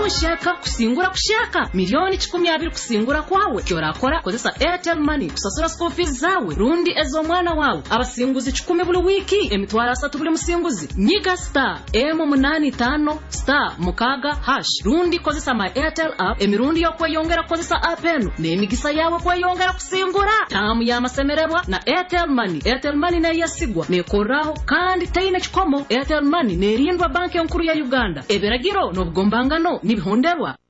ushaka kusingura kushaka milioni 12 kusingura kwawe kyorakora kozesa Airtel Money kusasura school fees zawe rundi ezo mwana wawe abasinguzi 10 buli wiki emitwara 3 buli musinguzi nyiga star M85 star mukaga hash rundi kozesa my Airtel app emirundi yo kweyongera kozesa app eno nemigisa yawe kweyongera kusingura tamu ya masemererwa na Airtel Money. Airtel Money na yasigwa nekoraho kandi tayine chikomo. Airtel Money nerindwa banki nkuru ya Uganda eberagiro no bgombangano nibihonderwa.